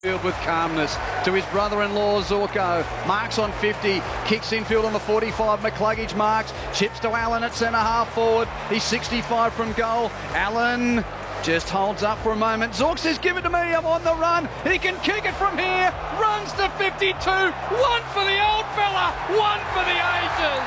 Field with calmness to his brother-in-law Zorko. Marks on 50, kicks infield on the 45. McCluggage marks, chips to Allen at centre half forward. He's 65 from goal. Allen just holds up for a moment. Zork says, give it to me, I'm on the run. He can kick it from here. Runs to 52. One for the old fella, one for the ages.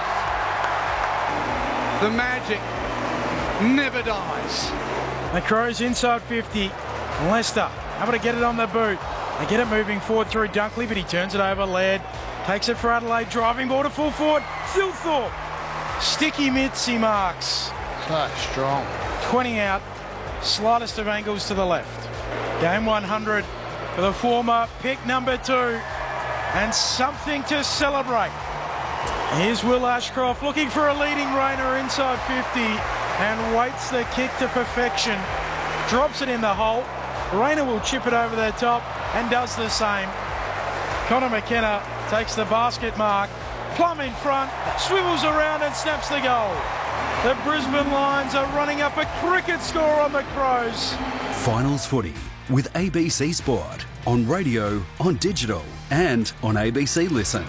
The magic never dies. The Crows inside 50. Leicester able to get it on the boot. They get it moving forward through Dunkley, but he turns it over. Laird takes it for Adelaide, driving ball to full forward. Thilthorpe, sticky mitts, he marks. So strong. 20 out, slightest of angles to the left. Game 100 for the former pick number 2, and something to celebrate. Here's Will Ashcroft looking for a leading Rayner inside 50 and waits the kick to perfection. Drops it in the hole. Rayner will chip it over the top and does the same. Connor McKenna takes the basket mark. Plum in front, swivels around and snaps the goal. The Brisbane Lions are running up a cricket score on the Crows. Finals footy with ABC Sport. On radio, on digital and on ABC Listen.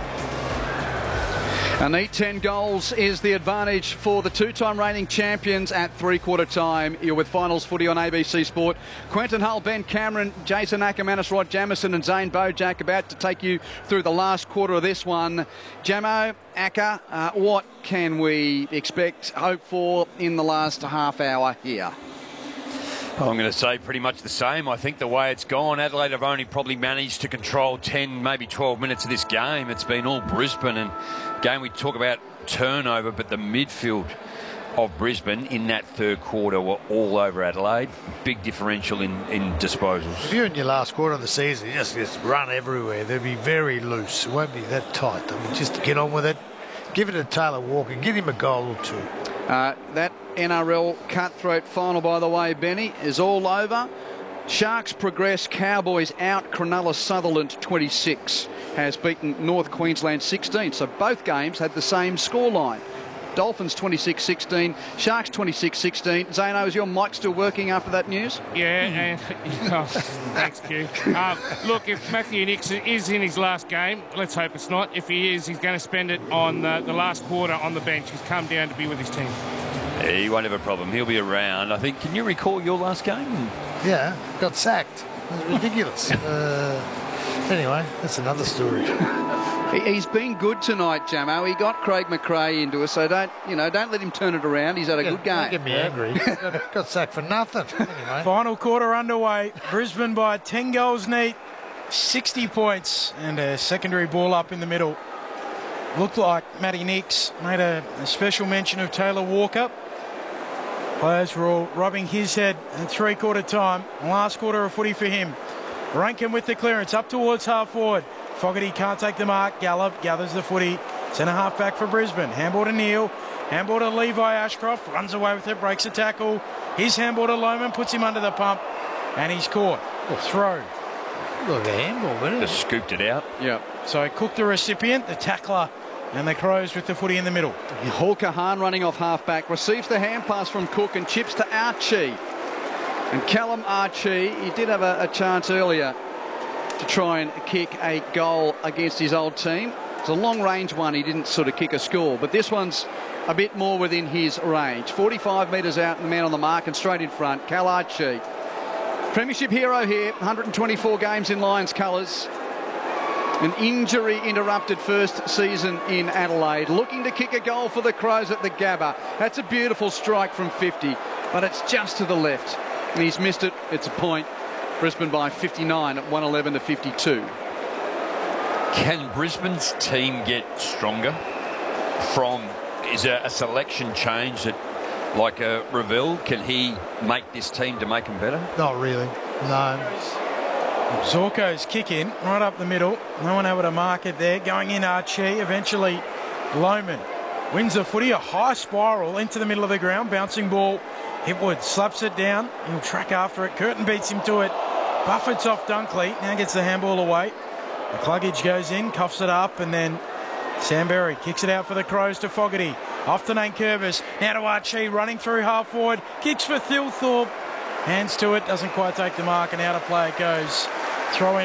A neat 10 goals is the advantage for the two-time reigning champions at three-quarter time. You're with Finals footy on ABC Sport. Quentin Hull, Ben Cameron, Jason Ackermanis, Rod Jamieson and Zane Bojack about to take you through the last quarter of this one. Jamo, Acker, what can we expect, hope for in the last half hour here? Well, I'm going to say pretty much the same. I think the way it's gone, Adelaide have only probably managed to control 10, maybe 12 minutes of this game. It's been all Brisbane, and again, we talk about turnover, but the midfield of Brisbane in that third quarter were all over Adelaide. Big differential in disposals. If you're in your last quarter of the season, you just run everywhere. They'll be very loose. It won't be that tight. I mean, just get on with it. Give it to Taylor Walker. Get him a goal or two. That NRL cutthroat final, by the way, Benny, is all over. Sharks progress, Cowboys out. Cronulla Sutherland 26 has beaten North Queensland 16. So both games had the same scoreline. Dolphins 26-16, Sharks 26-16. Zano, is your mic still working after that news? Yeah, and thanks, Q. Look, if Matthew Nicks is in his last game, let's hope it's not. If he is, he's going to spend it on the last quarter on the bench. He's come down to be with his team. He won't have a problem. He'll be around. I think, can you recall your last game? Yeah, got sacked. It was ridiculous. Anyway, that's another story. He's been good tonight, Jamo. He got Craig McRae into us, so don't let him turn it around. He's had a good game. Don't get me angry. Got sacked for nothing. Anyway. Final quarter underway. Brisbane by 10 goals neat, 60 points, and a secondary ball up in the middle. Looked like Matty Nicks made a special mention of Taylor Walker. Players were all rubbing his head at three-quarter time. Last quarter of footy for him. Rankin with the clearance up towards half forward. Fogarty can't take the mark. Gallup gathers the footy. Centre half back for Brisbane. Handball to Neale. Handball to Levi Ashcroft. Runs away with it. Breaks a tackle. His handball to Lohman. Puts him under the pump. And he's caught. Throw. Look at the handball, wasn't it? Just scooped it out. Yeah. So Cook the recipient, the tackler, and the Crows with the footy in the middle. Hawker Hahn running off half-back. Receives the hand pass from Cook and chips to Archie. And Callum Archie, he did have a chance earlier to try and kick a goal against his old team. It's a long-range one. He didn't sort of kick a score, but this one's a bit more within his range. 45 metres out, and the man on the mark and straight in front, Cal Archie. Premiership hero here, 124 games in Lions colours. An injury-interrupted first season in Adelaide. Looking to kick a goal for the Crows at the Gabba. That's a beautiful strike from 50, but it's just to the left. And he's missed it. It's a point. Brisbane by 59 at 111 to 52. Can Brisbane's team get stronger is there a selection change that, like Revell, can he make this team to make them better? Not really, no. Zorko's kick in, right up the middle. No one able to mark it there. Going in Archie, eventually Lohman wins the footy. A high spiral into the middle of the ground. Bouncing ball. Hipwood slaps it down. He'll track after it. Curtin beats him to it. Buffett's off Dunkley. Now gets the handball away. The Cluggage goes in, cuffs it up, and then Sam Berry kicks it out for the Crows to Fogarty. Off to Nate Curvis. Now to Archie, running through half forward. Kicks for Thilthorpe. Hands to it, doesn't quite take the mark, and out of play it goes. throw in.